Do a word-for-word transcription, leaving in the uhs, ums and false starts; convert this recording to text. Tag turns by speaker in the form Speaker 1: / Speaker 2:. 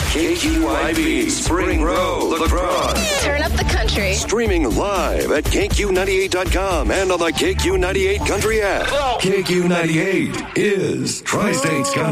Speaker 1: K Q I V, Spring Row, La Crosse.
Speaker 2: Turn up the country.
Speaker 1: Streaming live at K Q ninety-eight dot com and on the K Q ninety-eight Country app. K Q ninety-eight is Tri-State's Country.